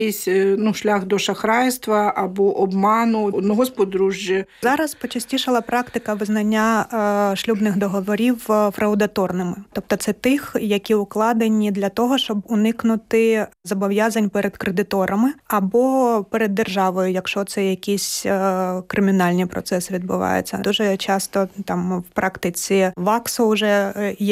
шлях до шахрайства або обману одного з подружжя. Зараз почастішала практика визнання шлюбних договорів фраудаторними. Тобто це тих, які укладені для того, щоб уникнути зобов'язань перед кредиторами або перед державою, якщо це якісь кримінальні процеси відбуваються. Дуже часто там в практиці ВАКСу вже є